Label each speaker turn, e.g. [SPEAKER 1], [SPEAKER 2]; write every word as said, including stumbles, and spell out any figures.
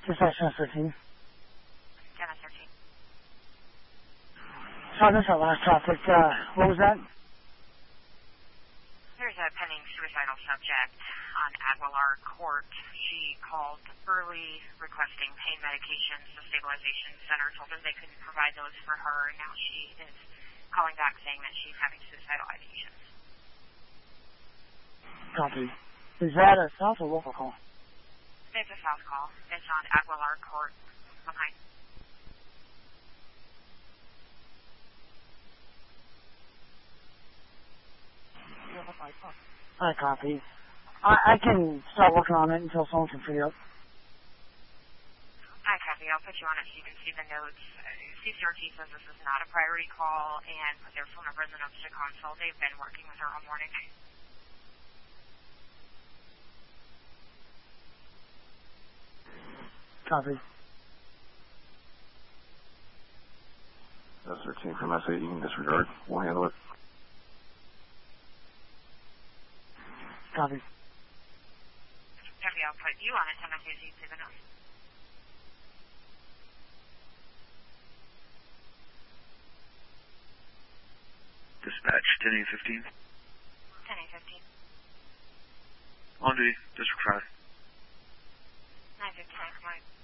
[SPEAKER 1] Dispatch thirteen.
[SPEAKER 2] Dennis thirteen.
[SPEAKER 1] Sorry, that's our last topic. Uh, what was that?
[SPEAKER 2] There's a pending suicidal subject on Aguilar Court. She called early requesting pain medications. The stabilization center told them they couldn't provide those for her, and now she is calling back saying that she's having suicidal ideations.
[SPEAKER 1] Copy. Is that a south or local call?
[SPEAKER 2] It's a south call. It's on Aguilar Court. Okay.
[SPEAKER 1] I copy. I, I can start working on it until someone can figure out.
[SPEAKER 2] I copy. I'll put you on it so you can see the notes. Uh, C C R T says this is not a priority call, and put their phone number in the notes to console. They've been working with her all morning.
[SPEAKER 1] Copy.
[SPEAKER 3] That's thirteen from S eight, you can disregard. We'll handle it.
[SPEAKER 1] Copy.
[SPEAKER 2] Copy. I'll put you on it so you can see the notes.
[SPEAKER 4] Dispatch, ten A fifteen.
[SPEAKER 2] ten A fifteen.
[SPEAKER 4] On duty, district five.
[SPEAKER 2] nine fifty-nine, come on.